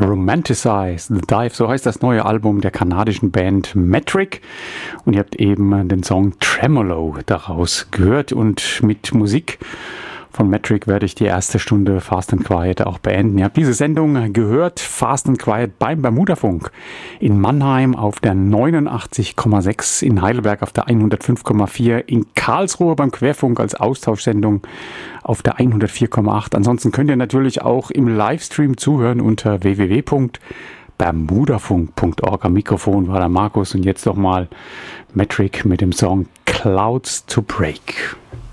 Romanticize the Dive, so heißt das neue Album der kanadischen Band Metric. Und ihr habt eben den Song Tremolo daraus gehört. Und mit Musik von Metric werde ich die erste Stunde Fast and Quiet auch beenden. Ihr habt diese Sendung gehört, Fast and Quiet beim Bermudafunk in Mannheim auf der 89,6, in Heidelberg auf der 105,4, in Karlsruhe beim Querfunk als Austauschsendung auf der 104,8. Ansonsten könnt ihr natürlich auch im Livestream zuhören unter www.bermudafunk.org. Am Mikrofon war der Markus und jetzt nochmal Metric mit dem Song Clouds to Break.